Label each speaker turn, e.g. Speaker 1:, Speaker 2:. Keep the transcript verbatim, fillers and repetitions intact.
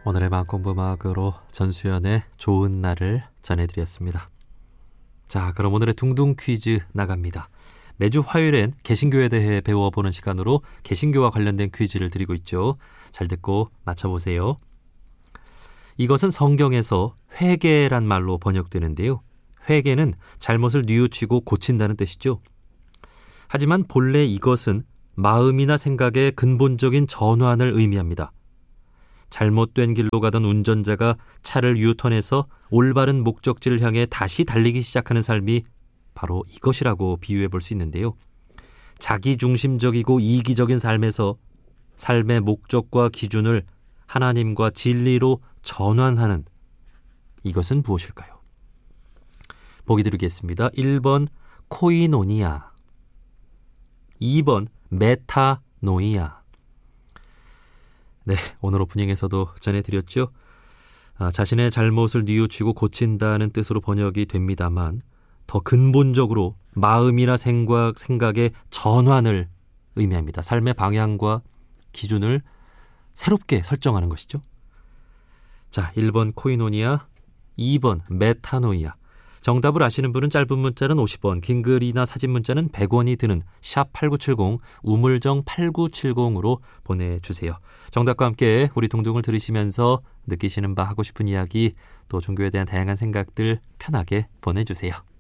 Speaker 1: 오늘의 마음공부 음악으로 전수연의 좋은 날을 전해드렸습니다. 자, 그럼 오늘의 둥둥 퀴즈 나갑니다. 매주 화요일엔 개신교에 대해 배워보는 시간으로 개신교와 관련된 퀴즈를 드리고 있죠. 잘 듣고 맞춰보세요. 이것은 성경에서 회개란 말로 번역되는데요. 회개는 잘못을 뉘우치고 고친다는 뜻이죠. 하지만 본래 이것은 마음이나 생각의 근본적인 전환을 의미합니다. 잘못된 길로 가던 운전자가 차를 유턴해서 올바른 목적지를 향해 다시 달리기 시작하는 삶이 바로 이것이라고 비유해 볼 수 있는데요. 자기중심적이고 이기적인 삶에서 삶의 목적과 기준을 하나님과 진리로 전환하는 이것은 무엇일까요? 보기 드리겠습니다. 일 번 코이노니아, 이 번 메타노이아. 네, 오늘 오프닝에서도 전해드렸죠. 아, 자신의 잘못을 뉘우치고 고친다는 뜻으로 번역이 됩니다만 더 근본적으로 마음이나 생각, 생각의 전환을 의미합니다. 삶의 방향과 기준을 새롭게 설정하는 것이죠. 자, 일 번 코이노니아, 이 번 메타노이아. 정답을 아시는 분은 짧은 문자는 오십 원, 긴 글이나 사진 문자는 백 원이 드는 샵 팔구칠공, 우물정 팔구칠공으로 보내주세요. 정답과 함께 우리 둥둥을 들으시면서 느끼시는 바, 하고 싶은 이야기, 또 종교에 대한 다양한 생각들 편하게 보내주세요.